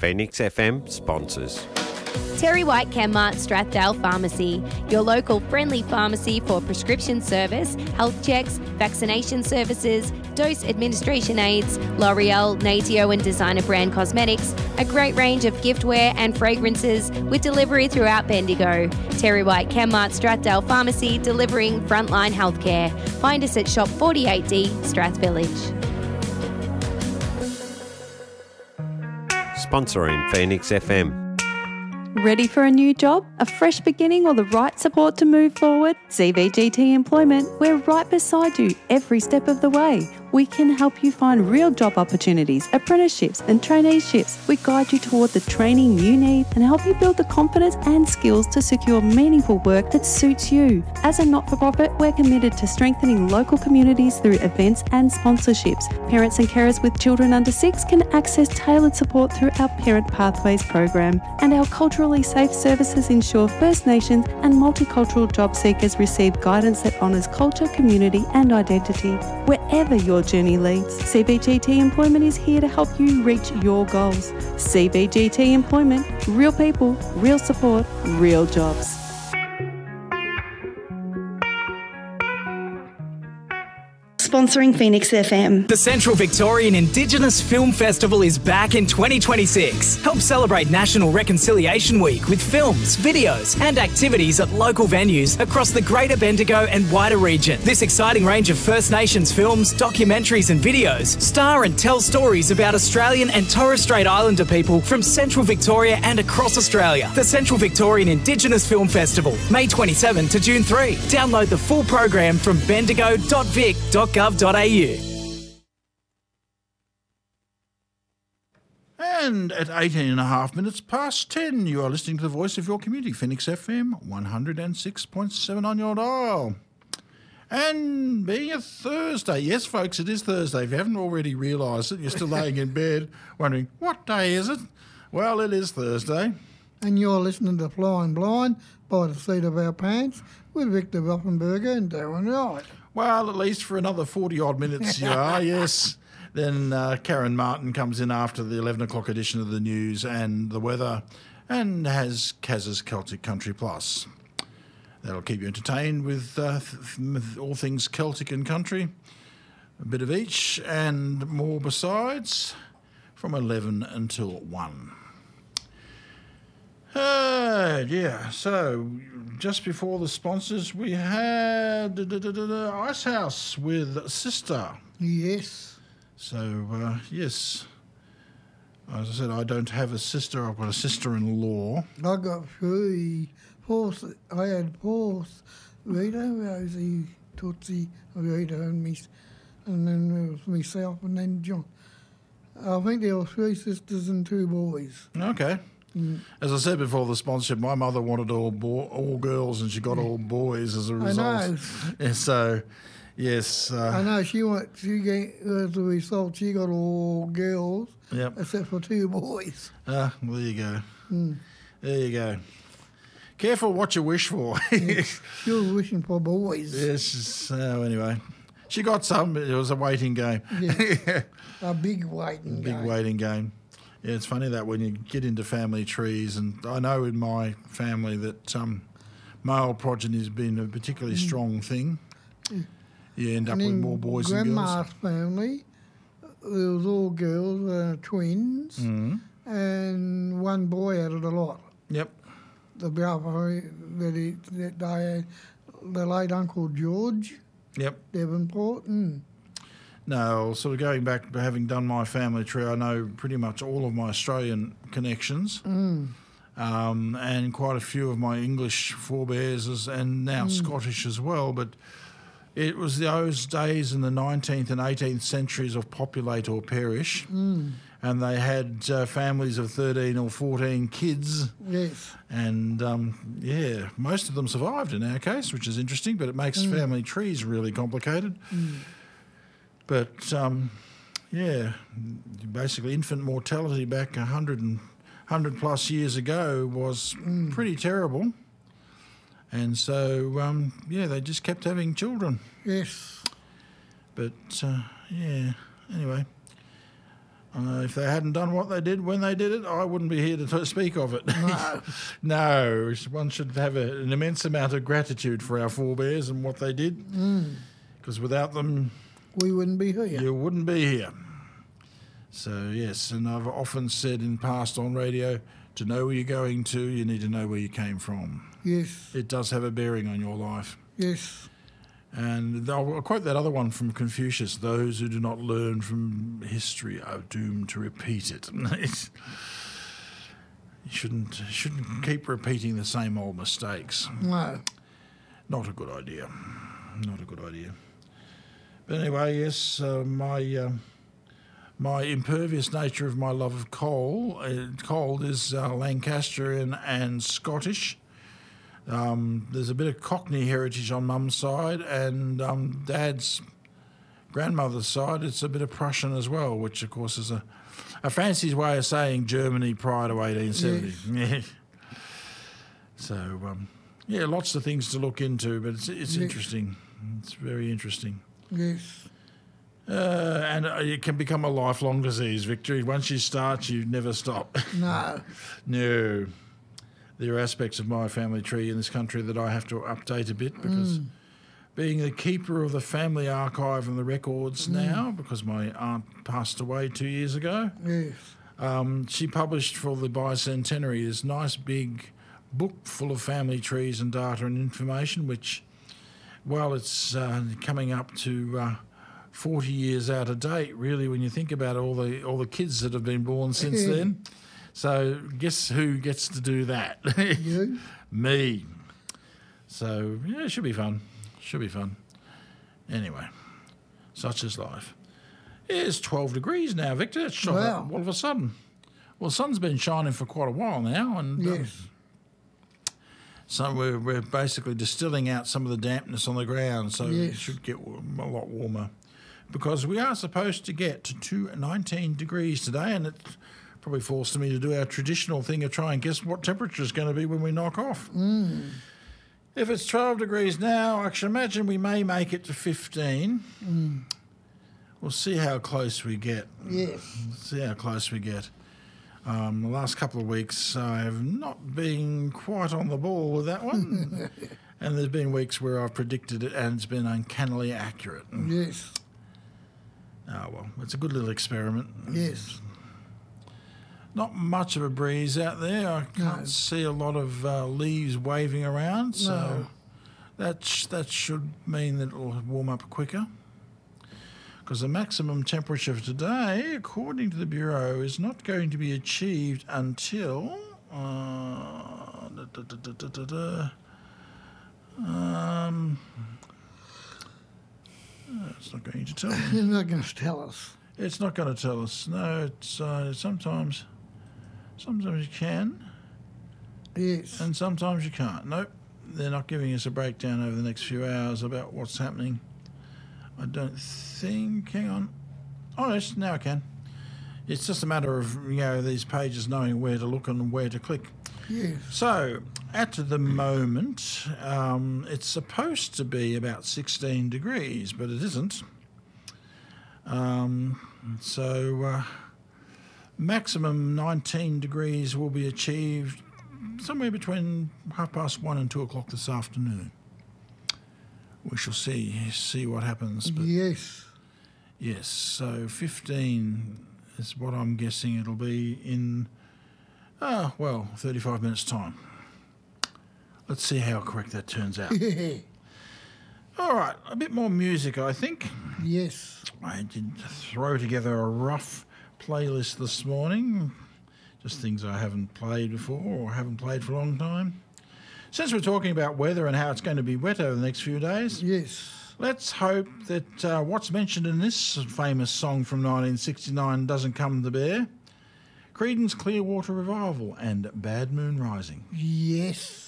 Phoenix FM sponsors. Terry White Chemmart Strathdale Pharmacy, your local friendly pharmacy for prescription service, health checks, vaccination services, dose administration aids, L'Oreal, Natio and designer brand cosmetics, a great range of giftware and fragrances with delivery throughout Bendigo. Terry White Chemmart Strathdale Pharmacy, delivering frontline healthcare. Find us at Shop 48D, Strath Village. Sponsoring Phoenix FM. Ready for a new job, a fresh beginning or the right support to move forward? CVGT Employment, we're right beside you every step of the way. We can help you find real job opportunities, apprenticeships and traineeships. We guide you toward the training you need and help you build the confidence and skills to secure meaningful work that suits you. As a not-for-profit, we're committed to strengthening local communities through events and sponsorships. Parents and carers with children under 6 can access tailored support through our Parent Pathways program. And our culturally safe services ensure First Nations and multicultural job seekers receive guidance that honours culture, community and identity. Wherever your journey leads, CVGT Employment is here to help you reach your goals. CVGT Employment, real people, real support, real jobs. Sponsoring Phoenix FM. The Central Victorian Indigenous Film Festival is back in 2026. Help celebrate National Reconciliation Week with films, videos and activities at local venues across the Greater Bendigo and wider region. This exciting range of First Nations films, documentaries and videos star and tell stories about Australian and Torres Strait Islander people from Central Victoria and across Australia. The Central Victorian Indigenous Film Festival, May 27 to June 3. Download the full program from bendigo.vic.gov.au. And at 18 and a half minutes past 10, you are listening to the voice of your community, Phoenix FM 106.7 on your dial. And being a Thursday, yes, folks, it is Thursday. If you haven't already realised it, you're still laying in bed wondering, what day is it? Well, it is Thursday. And you're listening to Flying Blind by the seat of our pants with Victor Buffenberger and Darren Wright. Well, at least for another 40-odd minutes you are, yes. Then Karen Martin comes in after the 11 o'clock edition of the news and the weather and has Kaz's Celtic Country Plus. That'll keep you entertained with all things Celtic and country, a bit of each and more besides, from 11 until 1. Yeah, so just before the sponsors, we had Ice House with Sister. Yes. So, yes. As I said, I don't have a sister. I've got a sister-in-law. I got three. I had fourth, Rita, Rosie, Tootsie, Rita, and then there was myself, and then John. I think there were 3 sisters and 2 boys. Okay. As I said before the sponsorship, my mother wanted all girls and she got all boys as a result. I know. Yeah, so, yes. I know, as a result, she got all girls, yep, except for 2 boys. There you go. There you go. Careful what you wish for. She was wishing for boys. Yes, so anyway. She got some, but it was a waiting game. Yeah. A big waiting game. Big waiting game. Yeah, it's funny that when you get into family trees, and I know in my family that male progeny has been a particularly strong thing. You end up with more boys and girls. Grandma's family, there was all girls, twins, and one boy out of the lot. Yep. The brother that they had, the late Uncle George. Yep. Devonport. No, sort of going back, having done my family tree, I know pretty much all of my Australian connections, and quite a few of my English forebears, and now Scottish as well. But it was those days in the 19th and 18th centuries of populate or perish, and they had families of 13 or 14 kids. Yes. And, yeah, most of them survived in our case, which is interesting, but it makes family trees really complicated. But, yeah, basically infant mortality back 100 plus years ago was pretty terrible. And so, yeah, they just kept having children. Yes. But, yeah, anyway. If they hadn't done what they did when they did it, I wouldn't be here to speak of it. No. No, one should have an immense amount of gratitude for our forebears and what they did, because without them, We wouldn't be here. you wouldn't be here. So, yes, and I've often said in the past on radio, to know where you're going to, you need to know where you came from. Yes, It does have a bearing on your life. yes, And I'll quote that other one from Confucius: "Those who do not learn from history are doomed to repeat it." You shouldn't keep repeating the same old mistakes. no. Not a good idea. Not a good idea. But anyway, yes, my impervious nature of my love of cold is Lancastrian and Scottish. There's a bit of Cockney heritage on Mum's side, and Dad's grandmother's side, it's a bit of Prussian as well, which of course is a fancy way of saying Germany prior to 1870. Yeah. So, yeah, lots of things to look into, but it's interesting. It's very interesting. Yes, And it can become a lifelong disease, Victor. Once you start, you never stop. no. No. There are aspects of my family tree in this country that I have to update a bit because being the keeper of the family archive and the records now, because my aunt passed away 2 years ago, Yes, she published for the bicentenary this nice big book full of family trees and data and information, which, well, it's coming up to 40 years out of date, really, when you think about all the kids that have been born since then. So guess who gets to do that? you. Me. So, yeah, it should be fun. Should be fun. Anyway, such is life. It's 12 degrees now, Victor. It's shot up Wow. all of a sudden. Well, the sun's been shining for quite a while now, and Yes, so we're basically distilling out some of the dampness on the ground, so it Yes. should get a lot warmer. Because we are supposed to get to 19 degrees today, and it probably forced me to do our traditional thing of try and guess what temperature is going to be when we knock off. If it's 12 degrees now, I should imagine we may make it to 15. We'll see how close we get. yes, See how close we get. The last couple of weeks, I have not been quite on the ball with that one. And there's been weeks where I've predicted it and it's been uncannily accurate. yes, Oh, well, it's a good little experiment. yes. Not much of a breeze out there. I can't see a lot of leaves waving around, so that should mean that it'll warm up quicker. Because the maximum temperature of today, according to the Bureau, is not going to be achieved until... it's not going to tell me. You're not going to tell us. It's not going to tell us. No, it's sometimes you can, Yes, and sometimes you can't. Nope, they're not giving us a breakdown over the next few hours about what's happening. I don't think. Hang on. Oh, yes, now I can. It's just a matter of these pages knowing where to look and where to click. yes, So at the moment, it's supposed to be about 16 degrees, but it isn't. So maximum 19 degrees will be achieved somewhere between 1:30 and 2 o'clock this afternoon. We shall see what happens. But yes, yes, so 15 is what I'm guessing it'll be in, 35 minutes' time. Let's see how correct that turns out. All right, a bit more music, I think. yes, I did throw together a rough playlist this morning, just things I haven't played before or haven't played for a long time. Since we're talking about weather and how it's going to be wet over the next few days, yes. let's hope that what's mentioned in this famous song from 1969 doesn't come to bear. Creedence Clearwater Revival and Bad Moon Rising. Yes.